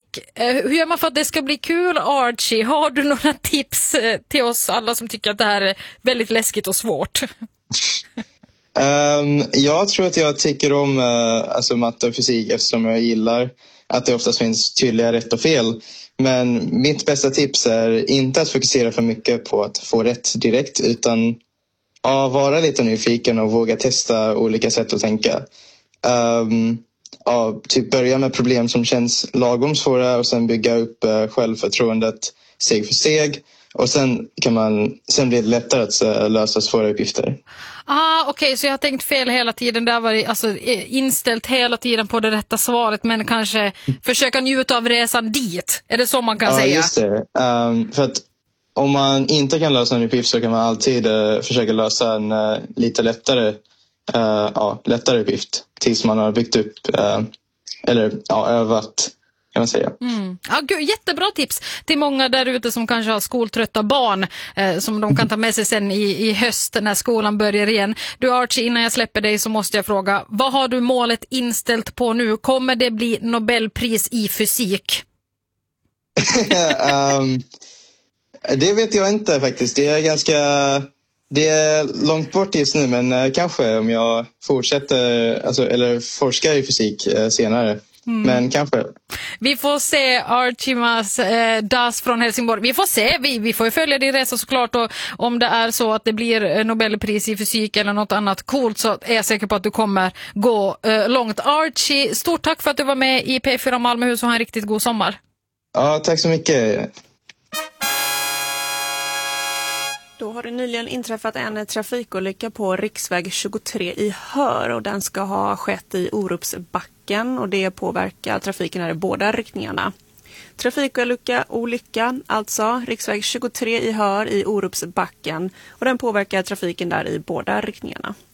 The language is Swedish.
Hur gör man för att det ska bli kul, Archie? Har du några tips till oss alla som tycker att det här är väldigt läskigt och svårt? Jag tror att jag tycker om alltså matte och fysik eftersom jag gillar att det oftast finns tydliga rätt och fel. Men mitt bästa tips är inte att fokusera för mycket på att få rätt direkt utan vara lite nyfiken och våga testa olika sätt att tänka. Typ börja med problem som känns lagom svåra och sen bygga upp självförtroendet steg för steg. Och sen blir det lättare att lösa svåra uppgifter. Okej, så jag har tänkt fel hela tiden. Där var det alltså inställt hela tiden på det rätta svaret, men kanske försöka njuta av resan dit. Är det så man kan säga? Ja, just det. För att om man inte kan lösa en uppgift så kan man alltid försöka lösa en lite lättare uppgift tills man har byggt upp övat, kan man säga. Gud, jättebra tips till många där ute som kanske har skoltrötta barn som de kan ta med sig sen i höst när skolan börjar igen. Du Archie, innan jag släpper dig så måste jag fråga, vad har du målet inställt på nu? Kommer det bli Nobelpris i fysik? Det vet jag inte faktiskt. Det är långt bort just nu, men kanske om jag fortsätter eller forskar i fysik senare. Men kanske. Vi får se Archimas Das från Helsingborg. Vi får se, vi får ju följa din resa såklart, och om det är så att det blir Nobelpris i fysik eller något annat coolt så är jag säker på att du kommer gå långt. Archie, stort tack för att du var med i P4 Malmöhus och ha en riktigt god sommar. Ja, tack så mycket. Då har det nyligen inträffat en trafikolycka på riksväg 23 i Hör och den ska ha skett i Orupsbacken och det påverkar trafiken här i båda riktningarna. Olycka, alltså riksväg 23 i Hör i Orupsbacken och den påverkar trafiken där i båda riktningarna.